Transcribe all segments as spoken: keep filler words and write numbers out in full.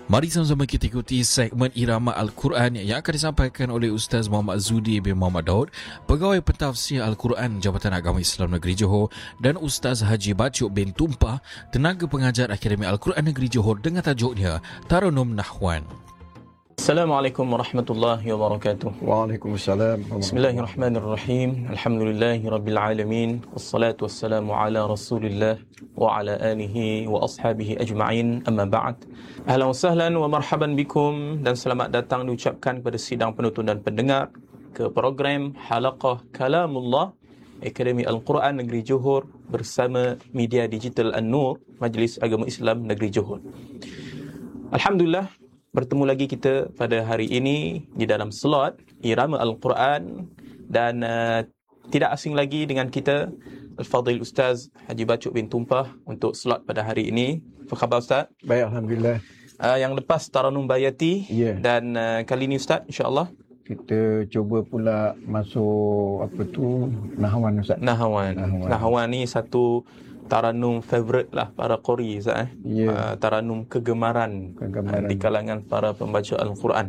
Mari sama-sama kita ikuti segmen Irama Al-Quran yang akan disampaikan oleh Ustaz Muhammad Zudi bin Muhammad Daud, Pegawai Pentafsir Al-Quran Jabatan Agama Islam Negeri Johor, dan Ustaz Haji Bacuk bin Tumpah, Tenaga Pengajar Akademi Al-Quran Negeri Johor, dengan tajuknya Taranum Nahwan. Assalamualaikum warahmatullahi wabarakatuh. Waalaikumsalam. Bismillahirrahmanirrahim. Alhamdulillahirabbil alamin. Wassalatu wassalamu ala Rasulillah wa ala alihi wa ashabihi ajma'in. Amma ba'd. Ahlan wa sahlan wa marhaban bikum, dan selamat datang diucapkan kepada sidang penonton dan pendengar ke program Halaqah Kalamullah Akademi Al-Quran Negeri Johor bersama media digital An-Nur, Majlis Agama Islam Negeri Johor. Alhamdulillah, bertemu lagi kita pada hari ini di dalam slot Irama Al-Quran, dan uh, tidak asing lagi dengan kita Al-Fadhil Ustaz Haji Bacuk bin Tumpah untuk slot pada hari ini. Apa khabar Ustaz? Baik, Alhamdulillah. Uh, yang lepas Taranum Bayati, yeah. Dan uh, kali ini Ustaz, insya-Allah kita cuba pula masuk apa tu Nahwan Ustaz. Nahwan. Nahwan. Nahwan ni satu taranum favourite lah para qori Ustaz eh. Yeah. Uh, taranum kegemaran, Kegemaran. uh, di kalangan para pembaca Al-Quran.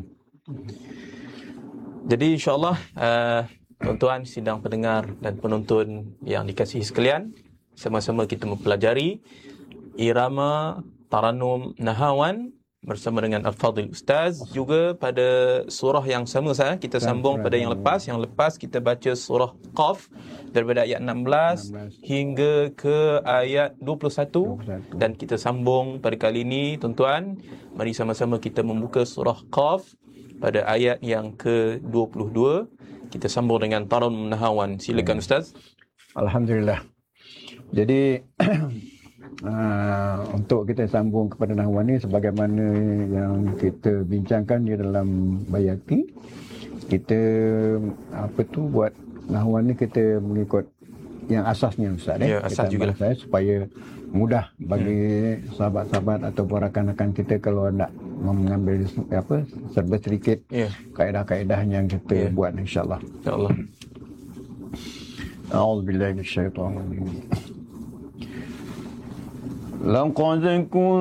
Jadi insya-Allah uh, tuan-tuan, sidang pendengar dan penonton yang dikasihi sekalian, sama-sama kita mempelajari irama Taranum Nahwan bersama dengan Al-Fadhil Ustaz. Juga pada surah yang sama saya kita sambung pada yang lepas. Yang lepas kita baca surah Qaf daripada ayat enam belas hingga ke ayat dua puluh satu, dan kita sambung pada kali ini tuan-tuan. Mari sama-sama kita membuka surah Qaf pada ayat yang ke dua puluh dua. Kita sambung dengan Taranum Nahwan. Silakan Ustaz. Alhamdulillah. Jadi Uh, untuk kita sambung kepada Nahwan ni, sebagaimana yang kita bincangkan di dalam Bayati, kita apa tu buat Nahwan ni kita mengikut yang asasnya Ustaz eh. Ya, asas juga saya supaya mudah bagi hmm. sahabat-sahabat ataupun rakan-rakan kita kalau nak mengambil apa serba sedikit yeah. kaedah-kaedah yang kita yeah. buat, insya-Allah. Insya-Allah. A'udzubillahi minasyaitonir rajim. لقد كنت